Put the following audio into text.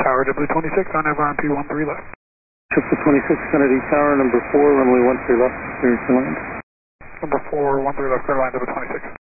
Tower, W26 on RMP 13 left. Triple 26 Kennedy Tower, number 4, runway 13 left, cleared to land. Number 4, 13 left, clear line, W26.